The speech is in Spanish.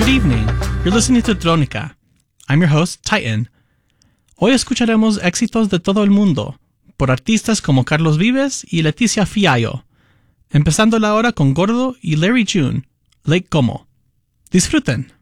evening. You're listening to Trónica. I'm your host, Titan. Hoy escucharemos éxitos de todo el mundo, por artistas como Carlos Vives y Leticia Fiallo, empezando la hora con Gordo y Larry June, Lake Como. Disfruten.